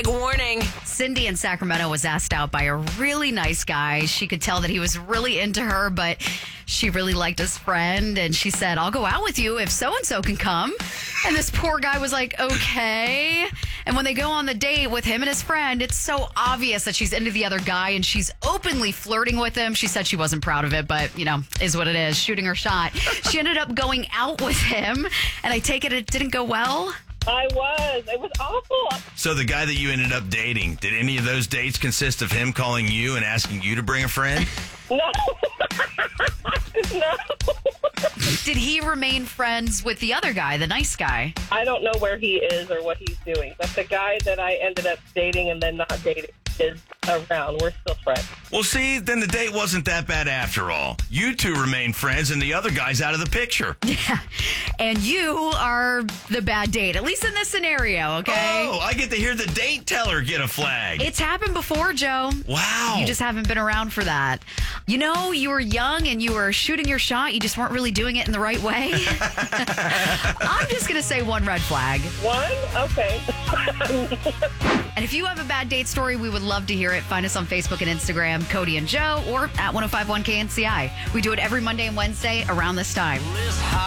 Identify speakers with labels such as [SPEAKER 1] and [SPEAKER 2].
[SPEAKER 1] flag warning.
[SPEAKER 2] Cindy in Sacramento was asked out by a really nice guy. She could tell that he was really into her, but she really liked his friend. And she said, I'll go out with you if so-and-so can come. And this poor guy was like, okay. And when they go on the date with him and his friend, it's so obvious that she's into the other guy and she's openly flirting with him. She said she wasn't proud of it, but, you know, is what it is, shooting her shot. She ended up going out with him, and I take it didn't go well.
[SPEAKER 3] I was. It was awful.
[SPEAKER 4] So the guy that you ended up dating, did any of those dates consist of him calling you and asking you to bring a friend?
[SPEAKER 3] No. No.
[SPEAKER 2] Did he remain friends with the other guy, the nice guy?
[SPEAKER 3] I don't know where he is or what he's doing, but the guy that I ended up dating and then not dating is around. We're still friends.
[SPEAKER 4] Well, see, then the date wasn't that bad after all. You two remain friends and the other guy's out of the picture.
[SPEAKER 2] Yeah. And you are the bad date, at least in this scenario, okay?
[SPEAKER 4] Oh, I get to hear the date teller get a flag.
[SPEAKER 2] It's happened before, Joe.
[SPEAKER 4] Wow.
[SPEAKER 2] You just haven't been around for that. You know, you were young and you were shooting your shot. You just weren't really doing it in the right way. I'm just going to say one red flag.
[SPEAKER 3] One? Okay.
[SPEAKER 2] And if you have a bad date story, we would love to hear it. Find us on Facebook and Instagram, Cody and Joe, or at 1051 KNCI. We do it every Monday and Wednesday around this time.